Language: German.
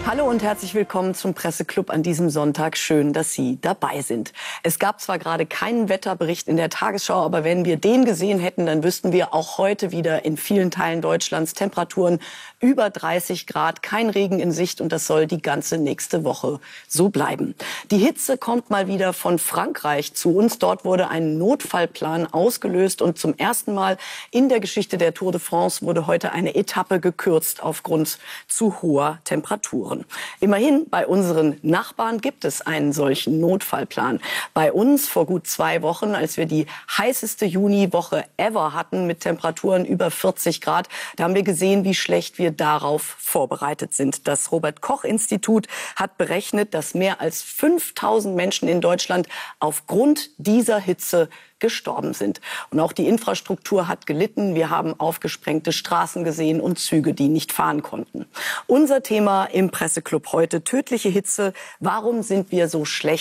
Hallo und herzlich willkommen zum Presseclub an diesem Sonntag. Schön, dass Sie dabei sind. Es gab zwar gerade keinen Wetterbericht in der Tagesschau, aber wenn wir den gesehen hätten, dann wüssten wir auch heute wieder in vielen Teilen Deutschlands Temperaturen über 30 Grad, kein Regen in Sicht und das soll die ganze nächste Woche so bleiben. Die Hitze kommt mal wieder von Frankreich zu uns. Dort wurde ein Notfallplan ausgelöst und zum ersten Mal in der Geschichte der Tour de France wurde heute eine Etappe gekürzt aufgrund zu hoher Temperaturen. Immerhin, bei unseren Nachbarn gibt es einen solchen Notfallplan. Bei uns vor gut 2 Wochen, als wir die heißeste Juniwoche ever hatten mit Temperaturen über 40 Grad, da haben wir gesehen, wie schlecht wir darauf vorbereitet sind. Das Robert-Koch-Institut hat berechnet, dass mehr als 5000 Menschen in Deutschland aufgrund dieser Hitze gestorben sind. Und auch die Infrastruktur hat gelitten. Wir haben aufgesprengte Straßen gesehen und Züge, die nicht fahren konnten. Unser Thema im Presseclub heute: tödliche Hitze. Warum sind wir so schlecht